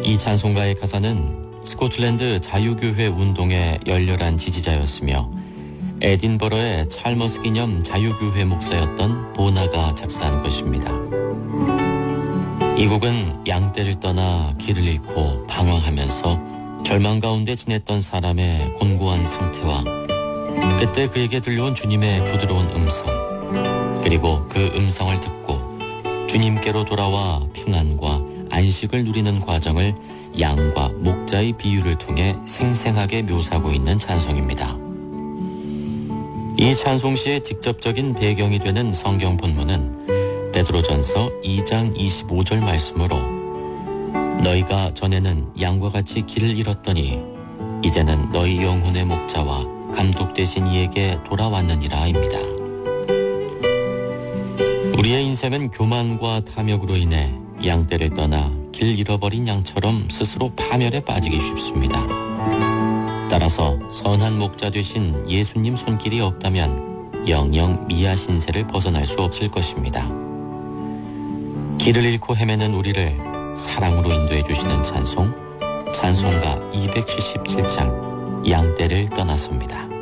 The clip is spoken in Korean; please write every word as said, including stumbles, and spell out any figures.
이 찬송가의 가사는 스코틀랜드 자유교회 운동의 열렬한 지지자였으며 에딘버러의 찰머스 기념 자유교회 목사였던 보나가 작사한 것입니다. 이 곡은 양떼를 떠나 길을 잃고 방황하면서 절망 가운데 지냈던 사람의 곤고한 상태와 그때 그에게 들려온 주님의 부드러운 음성, 그리고 그 음성을 듣고 주님께로 돌아와 평안과 안식을 누리는 과정을 양과 목자의 비유를 통해 생생하게 묘사하고 있는 찬송입니다. 이 찬송시의 직접적인 배경이 되는 성경 본문은 베드로전서 이 장 이십오 절 말씀으로 너희가 전에는 양과 같이 길을 잃었더니 이제는 너희 영혼의 목자와 감독 되신 이에게 돌아왔느니라입니다. 우리의 인생은 교만과 탐욕으로 인해 양떼를 떠나 길 잃어버린 양처럼 스스로 파멸에 빠지기 쉽습니다. 따라서 선한 목자 되신 예수님 손길이 없다면 영영 미아 신세를 벗어날 수 없을 것입니다. 길을 잃고 헤매는 우리를 사랑으로 인도해 주시는 찬송, 찬송가 이백칠십칠 장 양떼를 떠나서입니다.